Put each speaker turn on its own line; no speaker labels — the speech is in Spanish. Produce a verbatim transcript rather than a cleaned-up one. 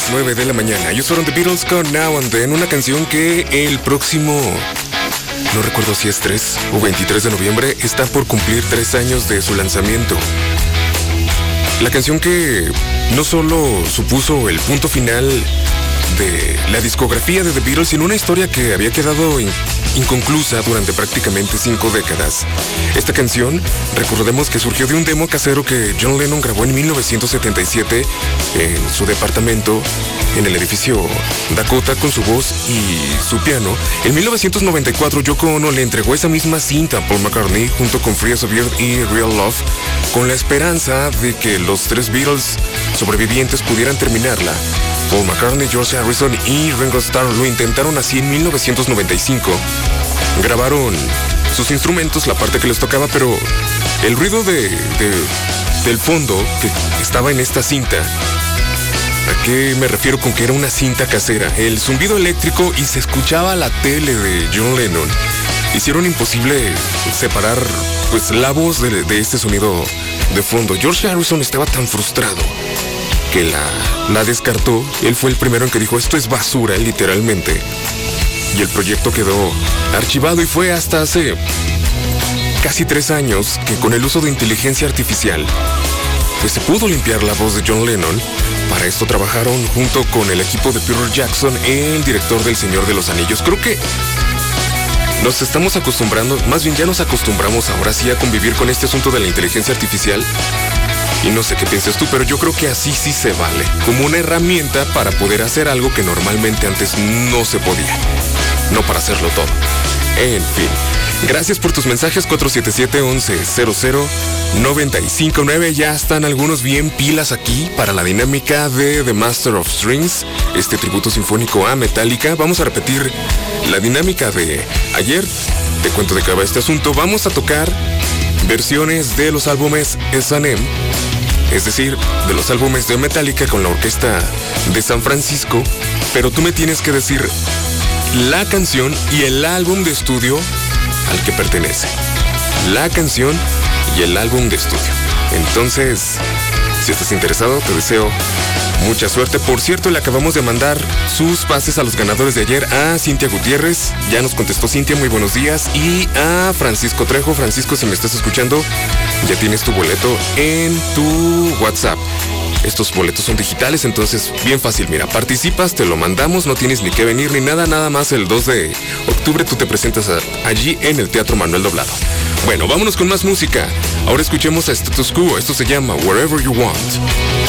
nueve de la mañana. Ellos fueron The Beatles con Now and Then, una canción que el próximo, no recuerdo si es tres o veintitrés de noviembre, está por cumplir tres años de su lanzamiento. La canción que no solo supuso el punto final de la discografía de The Beatles, sino una historia que había quedado in- inconclusa durante prácticamente cinco décadas. Esta canción, recordemos que surgió de un demo casero que John Lennon grabó en mil novecientos setenta y siete en su departamento en el edificio Dakota con su voz y su piano. En mil novecientos noventa y cuatro, Yoko Ono le entregó esa misma cinta a Paul McCartney junto con Free as a Bird y Real Love, con la esperanza de que los tres Beatles sobrevivientes pudieran terminarla. Paul McCartney, George Harrison y Ringo Starr lo intentaron así en mil novecientos noventa y cinco. Grabaron sus instrumentos, la parte que les tocaba, pero el ruido de, de, del fondo que estaba en esta cinta, ¿a qué me refiero con que era una cinta casera? El zumbido eléctrico y se escuchaba la tele de John Lennon. Hicieron imposible separar pues la voz de, de este sonido de fondo. George Harrison estaba tan frustrado que la, la descartó. Él fue el primero en que dijo, esto es basura, literalmente. Y el proyecto quedó archivado y fue hasta hace casi tres años que con el uso de inteligencia artificial pues se pudo limpiar la voz de John Lennon. Para esto trabajaron junto con el equipo de Peter Jackson, el director del Señor de los Anillos. Creo que nos estamos acostumbrando, más bien ya nos acostumbramos ahora sí a convivir con este asunto de la inteligencia artificial. Y no sé qué piensas tú, pero yo creo que así sí se vale, como una herramienta para poder hacer algo que normalmente antes no se podía. No para hacerlo todo. En fin, gracias por tus mensajes. Cuatro siete siete, once, cero cero, noventa y cinco nueve. Ya están algunos bien pilas aquí para la dinámica de The Master of Strings, este tributo sinfónico a Metallica. Vamos a repetir la dinámica de ayer. Te cuento de qué va este asunto. Vamos a tocar versiones de los álbumes S and M, es decir, de los álbumes de Metallica con la orquesta de San Francisco, pero tú me tienes que decir la canción y el álbum de estudio al que pertenece. La canción y el álbum de estudio. Entonces, si estás interesado, te deseo mucha suerte. Por cierto, le acabamos de mandar sus pases a los ganadores de ayer a Cintia Gutiérrez. Ya nos contestó Cintia, muy buenos días. Y a Francisco Trejo. Francisco, si me estás escuchando, ya tienes tu boleto en tu WhatsApp. Estos boletos son digitales, entonces bien fácil. Mira, participas, te lo mandamos, no tienes ni que venir ni nada. Nada más el dos de octubre tú te presentas a, allí en el Teatro Manuel Doblado. Bueno, vámonos con más música. Ahora escuchemos a Status Quo. Esto se llama Wherever You Want.